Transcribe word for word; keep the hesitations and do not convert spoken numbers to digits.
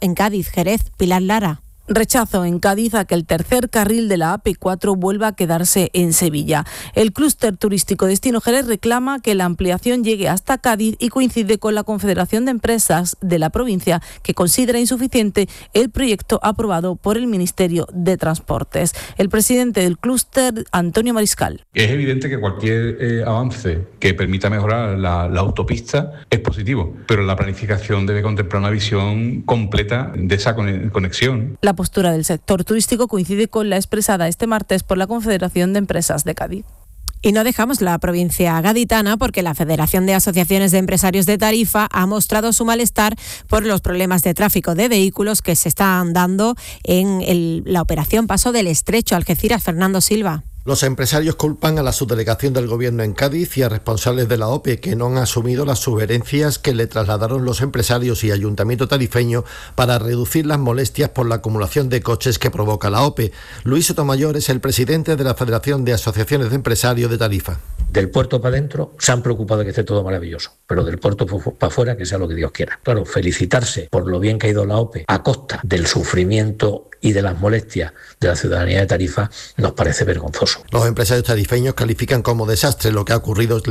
en Cádiz, Jerez, Pilar Lara. Rechazo en Cádiz a que el tercer carril de la A P cuatro vuelva a quedarse en Sevilla. El clúster turístico Destino Jerez reclama que la ampliación llegue hasta Cádiz y coincide con la Confederación de Empresas de la provincia, que considera insuficiente el proyecto aprobado por el Ministerio de Transportes. El presidente del clúster, Antonio Mariscal. Es evidente que cualquier eh, avance que permita mejorar la, la autopista es positivo, pero la planificación debe contemplar una visión completa de esa conexión. La postura del sector turístico coincide con la expresada este martes por la Confederación de Empresas de Cádiz. Y no dejamos la provincia gaditana porque la Federación de Asociaciones de Empresarios de Tarifa ha mostrado su malestar por los problemas de tráfico de vehículos que se están dando en el, la operación Paso del Estrecho. Algeciras, Fernando Silva. Los empresarios culpan a la subdelegación del Gobierno en Cádiz y a responsables de la O P E que no han asumido las sugerencias que le trasladaron los empresarios y Ayuntamiento tarifeño para reducir las molestias por la acumulación de coches que provoca la O P E. Luis Sotomayor es el presidente de la Federación de Asociaciones de Empresarios de Tarifa. Del puerto para adentro se han preocupado de que esté todo maravilloso, pero del puerto para afuera que sea lo que Dios quiera. Claro, felicitarse por lo bien que ha ido la O P E a costa del sufrimiento y de las molestias de la ciudadanía de Tarifa nos parece vergonzoso. Los empresarios tarifeños califican como desastre lo que ha ocurrido